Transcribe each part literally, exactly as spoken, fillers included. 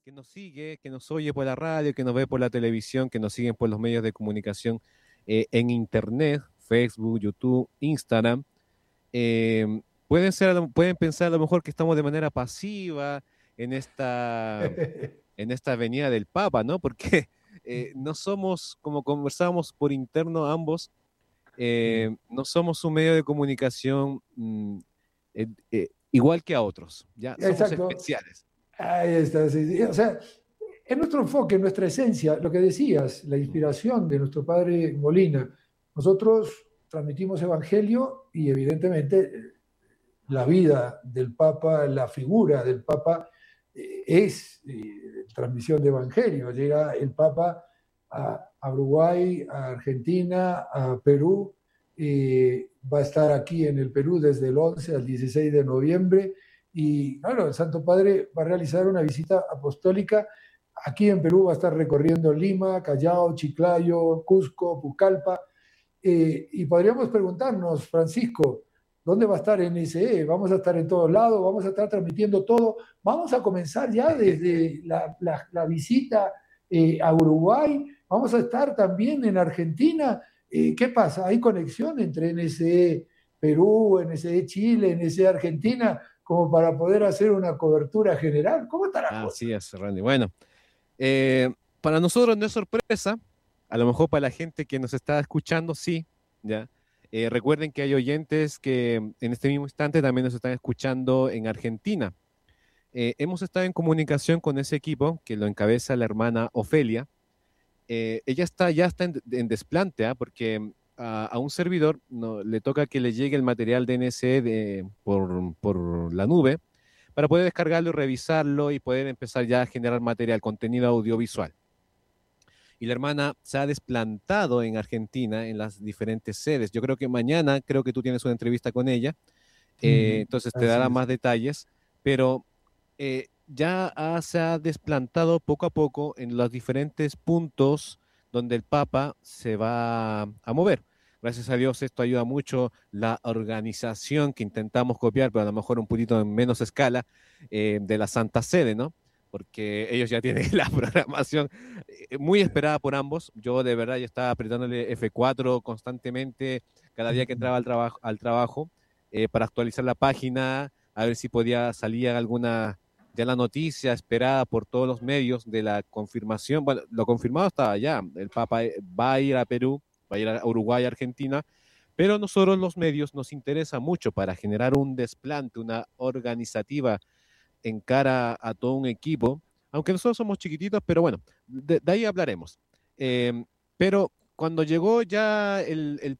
que nos sigue, que nos oye por la radio, que nos ve por la televisión, que nos siguen por los medios de comunicación eh, en Internet, Facebook, YouTube, Instagram. Eh, pueden ser, a lo- pueden pensar a lo mejor que estamos de manera pasiva en esta, en esta venida del Papa, ¿no? Porque eh, no somos, como conversábamos por interno ambos, eh, no somos un medio de comunicación mm, eh, eh, igual que a otros, ya somos Exacto. especiales. Ahí está. Sí, sí. O sea, en nuestro enfoque, en nuestra esencia, lo que decías, la Mm. inspiración de nuestro padre Molina, nosotros transmitimos evangelio y evidentemente la vida del Papa, la figura del Papa eh, es eh, transmisión de evangelio. Llega el Papa a, a Uruguay, a Argentina, a Perú, eh, va a estar aquí en el Perú desde el once al dieciséis de noviembre y claro, el Santo Padre va a realizar una visita apostólica. Aquí en Perú va a estar recorriendo Lima, Callao, Chiclayo, Cusco, Pucallpa, eh, y podríamos preguntarnos, Francisco, ¿dónde va a estar N S E? ¿Vamos a estar en todos lados? ¿Vamos a estar transmitiendo todo? ¿Vamos a comenzar ya desde la, la, la visita eh, a Uruguay? ¿Vamos a estar también en Argentina? Eh, ¿Qué pasa? ¿Hay conexión entre N S E Perú, N S E Chile, N S E Argentina, como para poder hacer una cobertura general? ¿Cómo está la cosa? Así es, Randy. Bueno, eh, para nosotros no es sorpresa, a lo mejor para la gente que nos está escuchando, sí, ¿ya? Eh, recuerden que hay oyentes que en este mismo instante también nos están escuchando en Argentina. Eh, hemos estado en comunicación con ese equipo que lo encabeza la hermana Ofelia. Eh, ella está, ya está en, en desplante, ¿ah? Porque a, a un servidor no, le toca que le llegue el material de N S E de- por, por la nube para poder descargarlo y revisarlo y poder empezar ya a generar material, contenido audiovisual. Y la hermana se ha desplantado en Argentina, en las diferentes sedes. Yo creo que mañana, creo que tú tienes una entrevista con ella, eh, Mm, entonces te así dará es. más detalles, pero eh, ya ha- se ha desplantado poco a poco en los diferentes puntos donde el Papa se va a mover. Gracias a Dios esto ayuda mucho la organización que intentamos copiar, pero a lo mejor un poquito en menos escala, eh, de la Santa Sede, ¿no? Porque ellos ya tienen la programación eh, muy esperada por ambos. Yo de verdad ya estaba apretándole F cuatro constantemente cada día que Mm. entraba al trabajo, al trabajo eh, para actualizar la página, a ver si podía salir alguna, ya la noticia esperada por todos los medios de la confirmación. Bueno, lo confirmado estaba ya, el Papa eh, va a ir a Perú, va a ir a Uruguay, Argentina, pero a nosotros los medios nos interesa mucho para generar un desplante, una organizativa en cara a todo un equipo, aunque nosotros somos chiquititos, pero bueno, de, de ahí hablaremos. Eh, pero cuando llegó ya el, el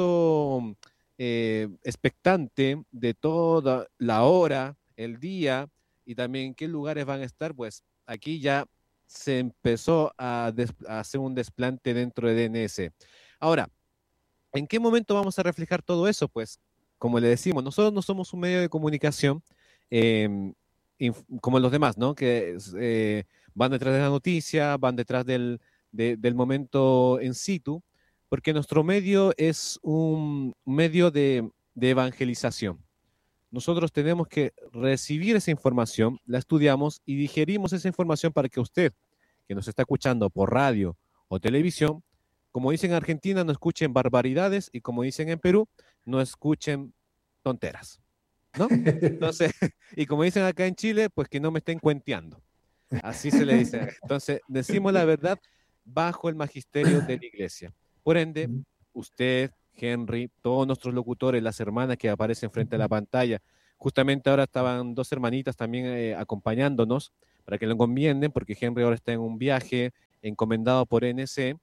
punto eh, expectante de toda la hora, el día y también qué lugares van a estar, pues aquí ya se empezó a, des, a hacer un desplante dentro de D N S. Ahora, ¿en qué momento vamos a reflejar todo eso? Pues, como le decimos, nosotros no somos un medio de comunicación eh, inf- como los demás, ¿no? Que es, eh, van detrás de la noticia, van detrás del, de- del momento en situ, porque nuestro medio es un medio de, de evangelización. Nosotros tenemos que recibir esa información, la estudiamos y digerimos esa información para que usted, que nos está escuchando por radio o televisión, como dicen en Argentina, no escuchen barbaridades y como dicen en Perú, no escuchen tonteras, ¿no? Entonces, y como dicen acá en Chile, pues que no me estén cuenteando. Así se le dice. Entonces, decimos la verdad bajo el magisterio de la iglesia. Por ende, usted, Henry, todos nuestros locutores, las hermanas que aparecen frente a la pantalla, justamente ahora estaban dos hermanitas también eh, acompañándonos para que lo encomienden, porque Henry ahora está en un viaje encomendado por N S.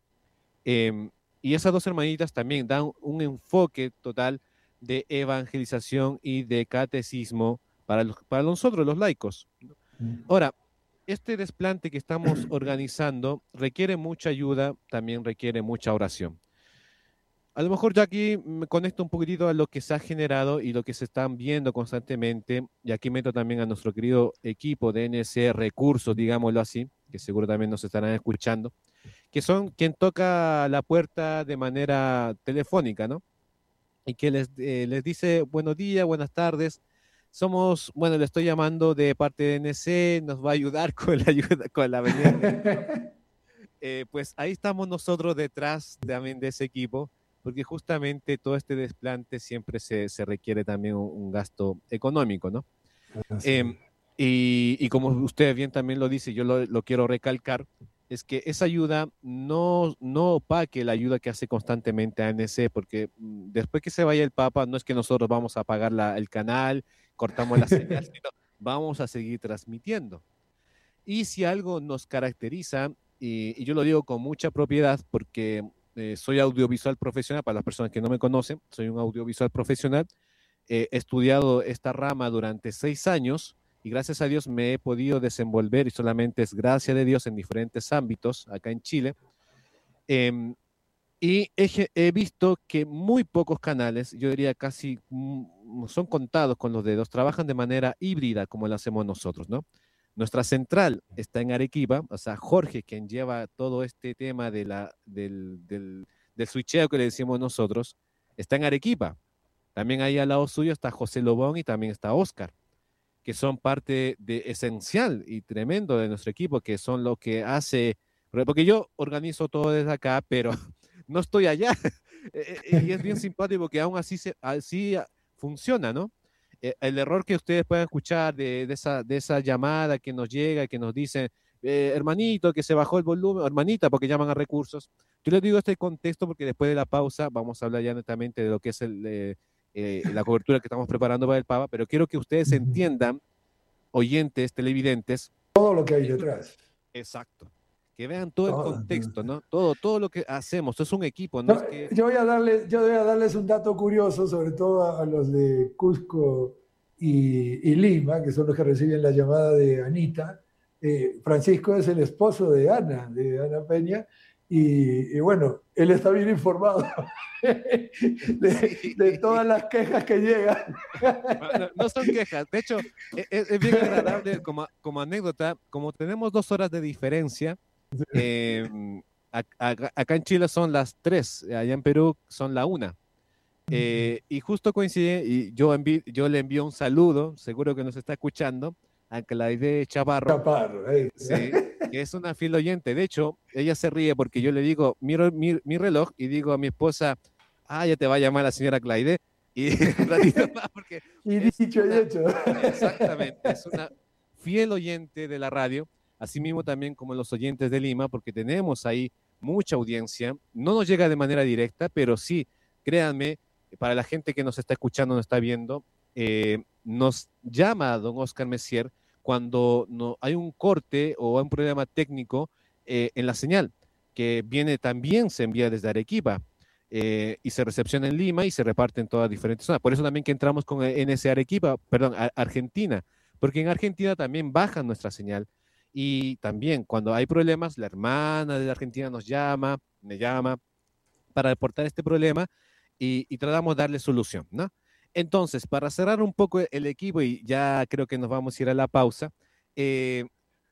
Eh, y esas dos hermanitas también dan un enfoque total de evangelización y de catecismo para, los, para nosotros, los laicos. Ahora, este desplante que estamos organizando requiere mucha ayuda, también requiere mucha oración. A lo mejor yo aquí me conecto un poquitito a lo que se ha generado y lo que se están viendo constantemente, y aquí meto también a nuestro querido equipo de N S E Recursos, digámoslo así, que seguro también nos estarán escuchando, que son quien toca la puerta de manera telefónica, ¿no? Y que les, eh, les dice buenos días, buenas tardes. Somos, bueno, le estoy llamando de parte de N C, nos va a ayudar con la ayuda, con la avenida. Eh, pues ahí estamos nosotros detrás también de ese equipo, porque justamente todo este desplante siempre se, se requiere también un, un gasto económico, ¿no? Así Eh, es. y, y, como usted bien también lo dice, yo lo, lo quiero recalcar, es que esa ayuda no, no opaque la ayuda que hace constantemente A N C, porque mm, después que se vaya el Papa, no es que nosotros vamos a apagar la, el canal, cortamos la señal, sino vamos a seguir transmitiendo. Y si algo nos caracteriza, y, y yo lo digo con mucha propiedad porque eh, soy audiovisual profesional, para las personas que no me conocen, soy un audiovisual profesional, eh, he estudiado esta rama durante seis años y gracias a Dios me he podido desenvolver y solamente es gracia de Dios en diferentes ámbitos acá en Chile. Eh, y he, he, visto que muy pocos canales, yo diría casi mm, son contados con los dedos, trabajan de manera híbrida como lo hacemos nosotros, ¿no? Nuestra central está en Arequipa, o sea, Jorge, quien lleva todo este tema de la, del, del, del switcheo que le decimos nosotros, está en Arequipa. También ahí al lado suyo está José Lobón y también está Oscar, que son parte de, esencial y tremendo de nuestro equipo, que son lo que hace, porque yo organizo todo desde acá, pero no estoy allá. Y es bien simpático que aún así, se, así funciona, ¿no? El error que ustedes puedan escuchar de, de, esa, de esa llamada que nos llega, que nos dicen, eh, hermanito, que se bajó el volumen, hermanita, porque llaman a recursos. Yo les digo este contexto porque después de la pausa vamos a hablar ya netamente de lo que es el, eh, eh, la cobertura que estamos preparando para el Papa, pero quiero que ustedes entiendan, oyentes, televidentes. Todo lo que hay detrás. Exacto. Que vean todo el Todo. contexto, ¿no? Todo, todo lo que hacemos. Es un equipo, ¿no? Yo, Es que... yo, voy a darle, yo voy a darles un dato curioso, sobre todo a, a los de Cusco y, y Lima, que son los que reciben la llamada de Anita. Eh, Francisco es el esposo de Ana, de Ana Peña, y, y bueno, él está bien informado de, Sí. de todas las quejas que llegan. No, no son quejas, de hecho, es, es bien agradable como, como anécdota, como tenemos dos horas de diferencia, eh, acá, acá en Chile son las tres, allá en Perú son la una. Eh, y justo coincide, y yo, envi yo le envío un saludo, seguro que nos está escuchando, a Claide Chavarro, Chaparro, eh. sí, que es una fiel oyente. De hecho, ella se ríe porque yo le digo, miro mi, mi reloj y digo a mi esposa, ah, ya te va a llamar la señora Claide. Y un ratito más, porque y es dicho una, y hecho. exactamente, es una fiel oyente de la radio, así mismo también como los oyentes de Lima, porque tenemos ahí mucha audiencia. No nos llega de manera directa, pero sí, créanme, para la gente que nos está escuchando, nos está viendo, eh, nos llama don Oscar Messier cuando no, hay un corte o un problema técnico eh, en la señal, que viene también, se envía desde Arequipa. Eh, y se recepciona en Lima y se reparte en todas diferentes zonas. Por eso también que entramos con N S Arequipa, perdón, a Argentina, porque en Argentina también baja nuestra señal y también cuando hay problemas, la hermana de Argentina nos llama, me llama para reportar este problema y, y tratamos de darle solución, ¿no? Entonces, para cerrar un poco el equipo y ya creo que nos vamos a ir a la pausa, eh,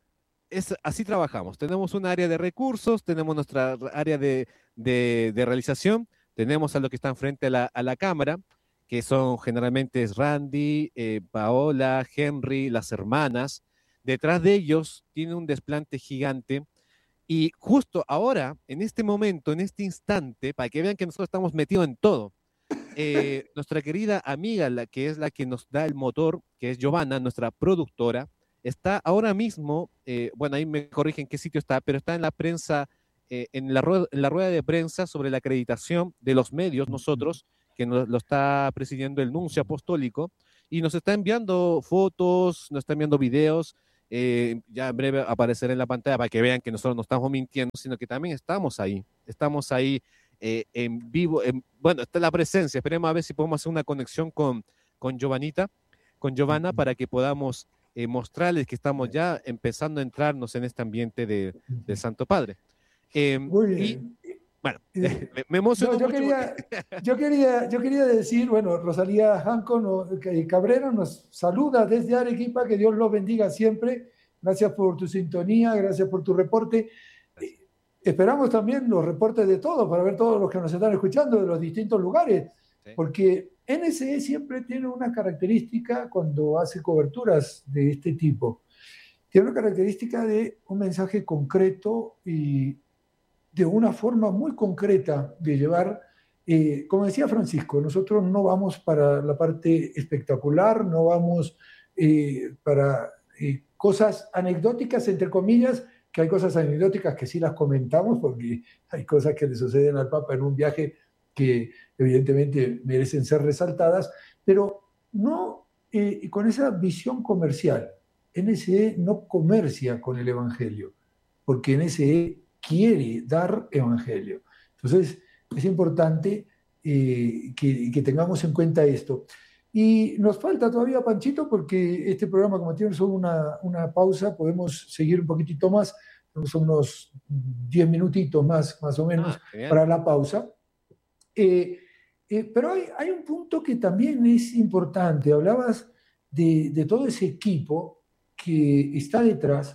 es, así trabajamos. Tenemos un área de recursos, tenemos nuestra área de, de, de realización, tenemos a los que están frente a la, a la cámara, que son generalmente es Randy, eh, Paola, Henry, las hermanas. Detrás de ellos tiene un desplante gigante. Y justo ahora, en este momento, en este instante, para que vean que nosotros estamos metidos en todo, eh, nuestra querida amiga, la que es la que nos da el motor, que es Giovanna, nuestra productora, está ahora mismo, eh, bueno, ahí me corrigen qué sitio está, pero está en la prensa, eh, en, la rueda, en la rueda de prensa sobre la acreditación de los medios, nosotros, que nos, lo está presidiendo el nuncio apostólico, y nos está enviando fotos, nos está enviando videos, eh, ya en breve aparecerá en la pantalla para que vean que nosotros no estamos mintiendo, sino que también estamos ahí, estamos ahí eh, en vivo, en, bueno, está la presencia, esperemos a ver si podemos hacer una conexión con, con Giovanita, con Giovanna, para que podamos eh, mostrarles que estamos ya empezando a entrarnos en este ambiente de, del Santo Padre. Eh, Muy bien. Y, bueno, me, me emocionó yo, yo mucho. Quería, yo, quería, yo quería decir, bueno, Rosalía Janco no, Cabrera nos saluda desde Arequipa, que Dios los bendiga siempre. Gracias por tu sintonía, gracias por tu reporte. Esperamos también los reportes de todos para ver todos los que nos están escuchando de los distintos lugares, sí. Porque N S E siempre tiene una característica cuando hace coberturas de este tipo. Tiene una característica de un mensaje concreto y de una forma muy concreta de llevar, eh, como decía Francisco, nosotros no vamos para la parte espectacular, no vamos eh, para eh, cosas anecdóticas, entre comillas, que hay cosas anecdóticas que sí las comentamos porque hay cosas que le suceden al Papa en un viaje que evidentemente merecen ser resaltadas, pero no eh, con esa visión comercial. N S E no comercia con el Evangelio, porque N S E quiere dar Evangelio. Entonces, es importante eh, que, que tengamos en cuenta esto. Y nos falta todavía, Panchito, porque este programa, como tiene solo una, una pausa, podemos seguir un poquitito más, tenemos unos diez minutitos más, más o menos, Ah, para la pausa. Eh, eh, pero hay, hay, un punto que también es importante. Hablabas de, de todo ese equipo que está detrás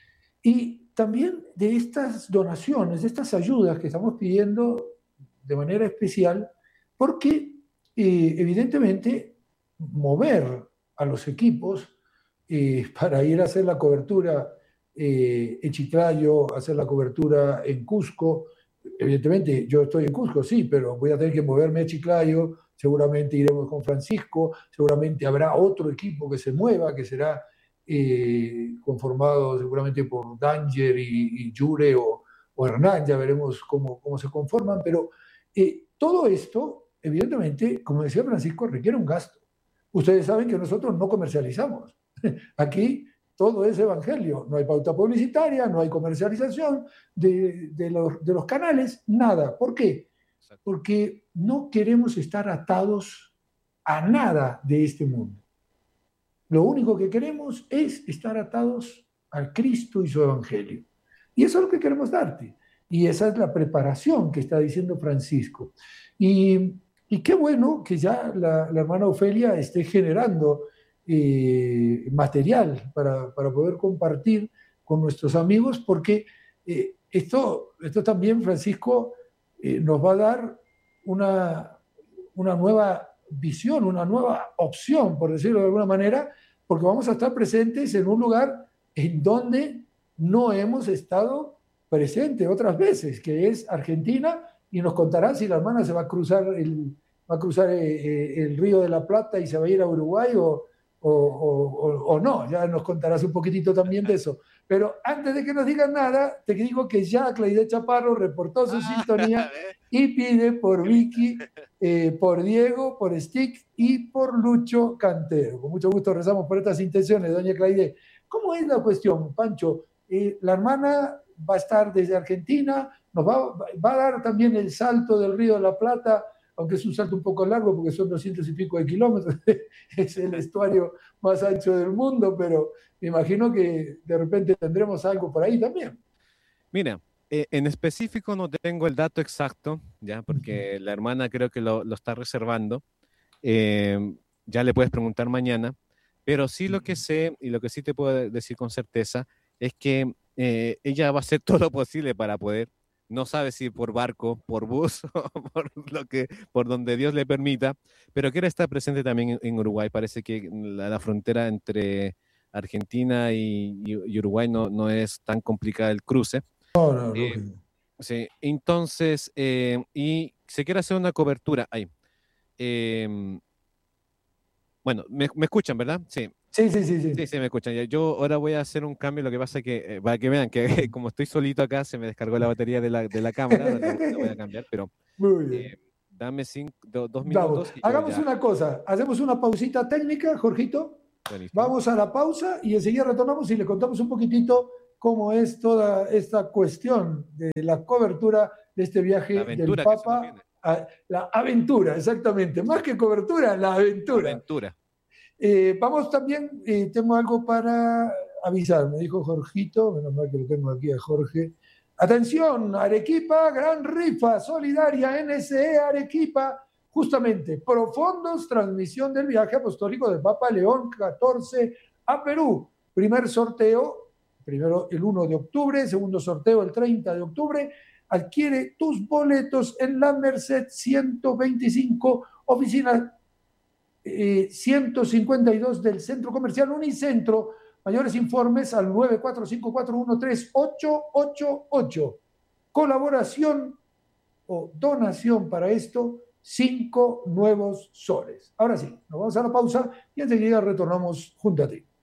y también de estas donaciones, de estas ayudas que estamos pidiendo de manera especial, porque eh, evidentemente mover a los equipos eh, para ir a hacer la cobertura eh, en Chiclayo, hacer la cobertura en Cusco. Evidentemente, yo estoy en Cusco, sí, pero voy a tener que moverme a Chiclayo, seguramente iremos con Francisco, seguramente habrá otro equipo que se mueva, que será eh, conformado seguramente por Danger y, y Jure o, o Hernán, ya veremos cómo, cómo se conforman, pero eh, todo esto, evidentemente, como decía Francisco, requiere un gasto. Ustedes saben que nosotros no comercializamos. Aquí todo es evangelio, no hay pauta publicitaria, no hay comercialización de, de, los, de los canales, nada. ¿Por qué? Porque no queremos estar atados a nada de este mundo. Lo único que queremos es estar atados al Cristo y su evangelio. Y eso es lo que queremos darte. Y esa es la preparación que está diciendo Francisco. Y, y qué bueno que ya la, la hermana Ofelia esté generando Eh, material para, para poder compartir con nuestros amigos, porque eh, esto, esto también, Francisco, eh, nos va a dar una, una nueva visión, una nueva opción, por decirlo de alguna manera, porque vamos a estar presentes en un lugar en donde no hemos estado presentes otras veces, que es Argentina, y nos contará si la hermana se va a cruzar el, va a cruzar eh, el Río de la Plata y se va a ir a Uruguay o O, o, o, no, ya nos contarás un poquitito también de eso. Pero antes de que nos digan nada, te digo que ya Claide Chaparro reportó su ah, sintonía y pide por Vicky, eh, por Diego, por Stick y por Lucho Cantero. Con mucho gusto rezamos por estas intenciones, doña Claide. ¿Cómo es la cuestión, Pancho? Eh, la hermana va a estar desde Argentina, nos va, va a dar también el salto del Río de la Plata, aunque es un salto un poco largo porque son doscientos y pico de kilómetros, es el estuario más ancho del mundo, pero me imagino que de repente tendremos algo por ahí también. Mira, eh, en específico no tengo el dato exacto, ya, porque uh-huh. la hermana creo que lo, lo está reservando. Eh, ya le puedes preguntar mañana, pero sí lo que sé y lo que sí te puedo decir con certeza es que eh, ella va a hacer todo lo posible para poder. No sabe si por barco, por bus o por, lo que, por donde Dios le permita, pero quiere estar presente también en, en Uruguay. Parece que la, la frontera entre Argentina y, y Uruguay no, no es tan complicada el cruce. No, no, no. Eh, sí, entonces, eh, y se quiere hacer una cobertura ahí. Eh, bueno, me, me escuchan, ¿verdad? Sí. Sí, sí, sí, sí. Sí, sí, me escuchan. Yo ahora voy a hacer un cambio. Lo que pasa es que, eh, para que vean que como estoy solito acá, se me descargó la batería de la, de la cámara. La, la voy a cambiar, pero muy bien. Eh, dame cinco, do, dos minutos. Y hagamos ya... una cosa. Hacemos una pausita técnica, Jorgito. Buenísimo. Vamos a la pausa y enseguida retornamos y le contamos un poquitito cómo es toda esta cuestión de la cobertura de este viaje del Papa. A, la aventura, exactamente. Más que cobertura, la aventura. Aventura. Eh, vamos también, eh, tengo algo para avisar, me dijo Jorgito, menos mal que lo tengo aquí a Jorge. Atención, Arequipa, gran rifa solidaria N S E Arequipa, justamente, Profondos, transmisión del viaje apostólico del Papa León catorce a Perú. Primer sorteo, primero el uno de octubre, segundo sorteo el treinta de octubre. Adquiere tus boletos en la Merced ciento veinticinco, oficina eh, ciento cincuenta y dos del Centro Comercial Unicentro. Mayores informes al nueve cuatro cinco cuatro uno tres ocho ocho ocho. Colaboración o donación para esto, cinco nuevos soles. Ahora sí, nos vamos a la pausa y enseguida retornamos junto a ti.